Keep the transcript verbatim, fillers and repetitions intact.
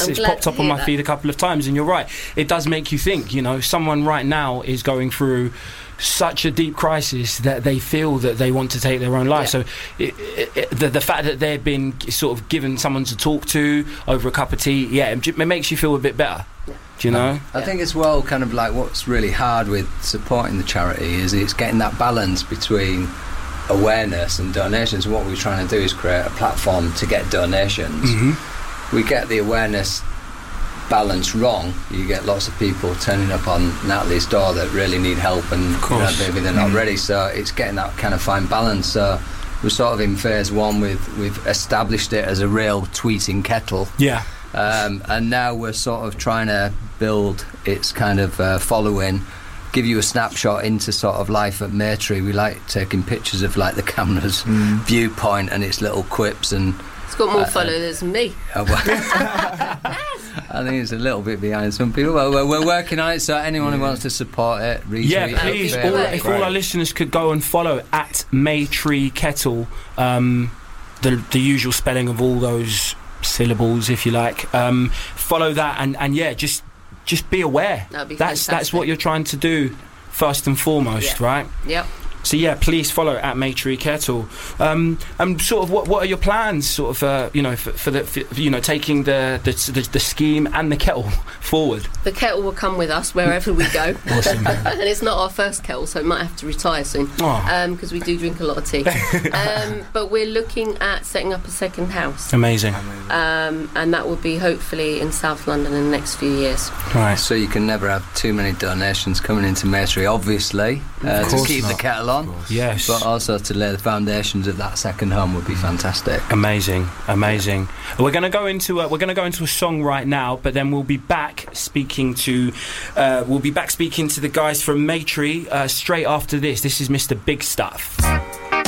it's, it's popped up on my that. feed a couple of times, and you're right. It does make you think. You know, someone right now is going through such a deep crisis that they feel that they want to take their own life. Yeah. So it, it, it, the, the fact that they've been sort of given someone to talk to over a cup of tea, yeah, it, it makes you feel a bit better. Yeah. Do you know? I think as well, kind of like what's really hard with supporting the charity is it's getting that balance between awareness and donations. And what we're trying to do is create a platform to get donations. Mm-hmm. We get the awareness balance wrong. You get lots of people turning up on Natalie's door that really need help, and you know, maybe they're not mm. ready. So it's getting that kind of fine balance. So we're sort of in phase one with we've established it as a real tweeting kettle. Yeah. Um, and now we're sort of trying to build its kind of uh, following, give you a snapshot into sort of life at Maytree. We like taking pictures of like the camera's mm. viewpoint and its little quips, and it's got more uh, followers than me. Uh, well, I think it's a little bit behind some people. Well, we're, we're working on it, so anyone who wants to support it, retweet yeah, it. please. All, if all our listeners could go and follow at Maytree Kettle, um, the the usual spelling of all those syllables, if you like. Um, follow that, and, and yeah, just just be aware. That'd be that's fantastic. That's what you're trying to do first and foremost, yeah. right? Yep. So yeah, please follow at Maytree Kettle. Um, and sort of what what are your plans, sort of uh, you know for, for the for, you know taking the, the the the scheme and the kettle forward? The kettle will come with us wherever we go. Awesome. And it's not our first kettle, so we might have to retire soon because um, we do drink a lot of tea. um, but we're looking at setting up a second house. Amazing. Um, and that will be hopefully in South London in the next few years. Right. So you can never have too many donations coming into Maytree, obviously, uh, to keep not. the kettle on. Yes. But also to lay the foundations of that second home would be fantastic. Amazing, amazing. Yeah. We're going to go into a, we're going to go into a song right now, but then we'll be back speaking to uh, we'll be back speaking to the guys from Maytree uh, straight after this. This is Mister Big Stuff.